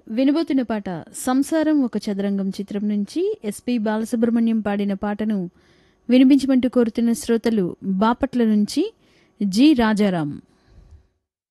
వినబోతున్న పాట సంసారం ఒక చదరంగం చిత్రం నుంచి ఎస్పి బాలసుబ్రహ్మణ్యం పాడిన పాటను వినిపించమంటూ కోరుతున్న శ్రోతలు బాపట్ల నుంచి జి రాజారాం.